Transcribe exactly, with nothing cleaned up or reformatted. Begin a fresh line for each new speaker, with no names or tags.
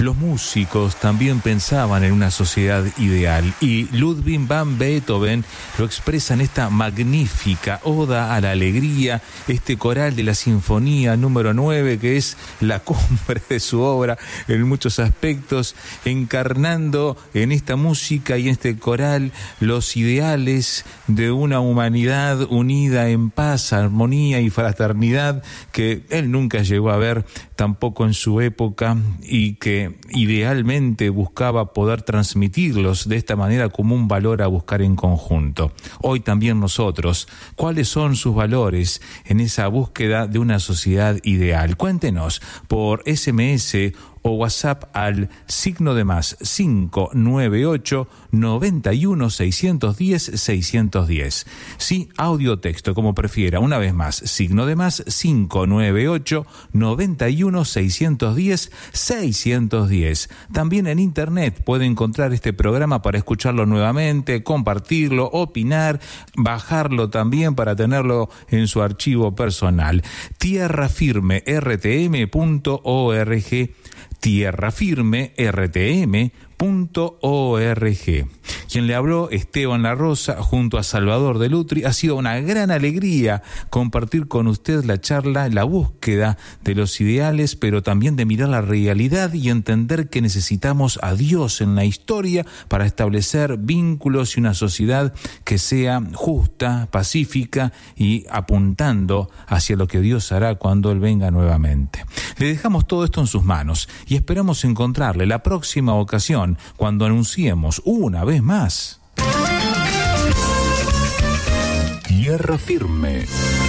Los músicos también pensaban en una sociedad ideal y Ludwig van Beethoven lo expresa en esta magnífica oda a la alegría, este coral de la Sinfonía número nueve, que es la cumbre de su obra en muchos aspectos, encarnando en esta música y en este coral los ideales de una humanidad unida en paz, armonía y fraternidad que él nunca llegó a ver tampoco en su época y que idealmente buscaba poder transmitirlos de esta manera como un valor a buscar en conjunto. Hoy también nosotros, ¿cuáles son sus valores en esa búsqueda de una sociedad ideal? Cuéntenos por S M S o WhatsApp al signo de más cinco nueve ocho, noventa y uno, seiscientos diez, seiscientos diez. Sí, audio o texto, como prefiera. Una vez más, signo de más cinco nueve ocho, noventa y uno, seiscientos diez, seiscientos diez. También en internet puede encontrar este programa para escucharlo nuevamente, compartirlo, opinar, bajarlo también para tenerlo en su archivo personal. tierra firme r t m punto org. tierra firme r t m punto org. Quien le habló, Esteban La Rosa, junto a Salvador de Lutri. Ha sido una gran alegría compartir con usted la charla, la búsqueda de los ideales, pero también de mirar la realidad y entender que necesitamos a Dios en la historia para establecer vínculos y una sociedad que sea justa, pacífica y apuntando hacia lo que Dios hará cuando Él venga nuevamente. Le dejamos todo esto en sus manos y esperamos encontrarle la próxima ocasión cuando anunciemos una vez más Tierra Firme.